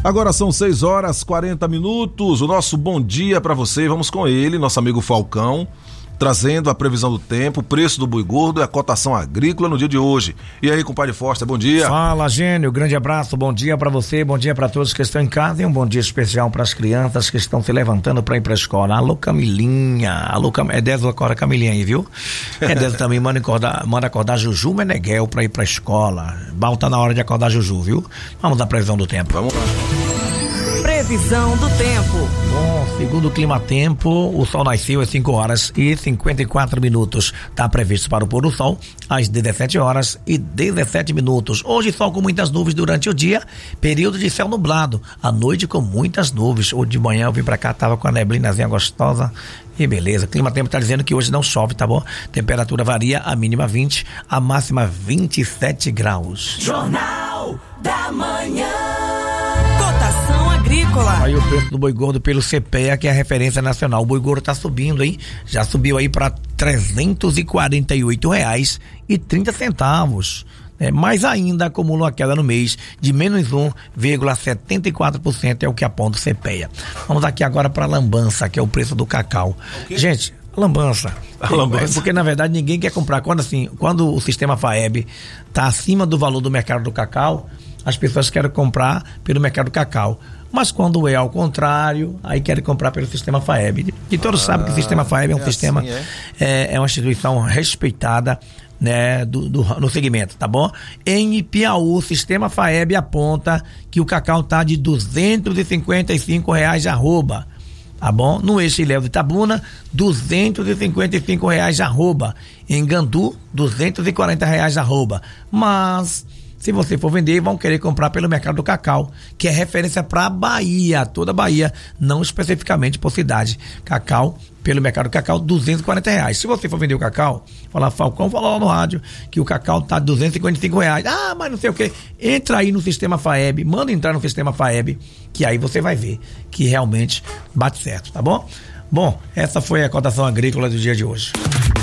Agora são 6h40. O nosso bom dia para você. Vamos com ele, nosso amigo Falcão, trazendo a previsão do tempo, o preço do boi gordo e a cotação agrícola no dia de hoje. E aí, compadre Foster, bom dia. Fala, Gênio, grande abraço, bom dia pra você, bom dia pra todos que estão em casa e um bom dia especial pras crianças que estão se levantando pra ir pra escola. Alô, Camilinha, é 10 acorda Camilinha aí, viu? É 10 também, manda acordar Juju Meneghel pra ir pra escola. Bal tá na hora de acordar Juju, viu? Vamos à previsão do tempo. Vamos lá. Previsão do tempo. Bom, segundo o Climatempo, o sol nasceu às 5h54. Está previsto para o pôr do sol às 17h17. Hoje sol com muitas nuvens durante o dia, período de céu nublado. À noite com muitas nuvens. Hoje de manhã eu vim para cá, tava com a neblinazinha gostosa. E beleza, Climatempo tá dizendo que hoje não chove, tá bom? Temperatura varia, a mínima 20, a máxima 27 graus. Jornal da Manhã. Cotação agrícola. Aí o preço do boi gordo pelo CPEA, que é a referência nacional. O boi gordo tá subindo, hein? Já subiu aí para R$348,30. Mais ainda acumula uma queda no mês de menos 1,74%, é o que aponta o CPEA. Vamos aqui agora para a lambança, que é o preço do cacau. Gente, lambança. Porque na verdade ninguém quer comprar. Quando o sistema FAEB está acima do valor do mercado do cacau, as pessoas querem comprar pelo mercado do cacau. Mas quando é ao contrário, aí querem comprar pelo sistema FAEB. E todos sabem que o sistema FAEB é um sistema, assim, é uma instituição respeitada, né, no segmento, tá bom? Em Piauí, o sistema FAEB aponta que o cacau tá de R$255 arroba, tá bom? No eixo Ilhéus de Itabuna, R$255 arroba. Em Gandu, R$240 arroba. Mas se você for vender, vão querer comprar pelo mercado do cacau, que é referência para Bahia, toda a Bahia, não especificamente por cidade. Cacau, pelo mercado do cacau, R$240. Se você for vender o cacau, falar, Falcão falou lá no rádio que o cacau tá R$255. Ah, mas não sei o que. Entra aí no sistema FAEB, manda entrar no sistema FAEB, que aí você vai ver que realmente bate certo, tá bom? Bom, essa foi a cotação agrícola do dia de hoje.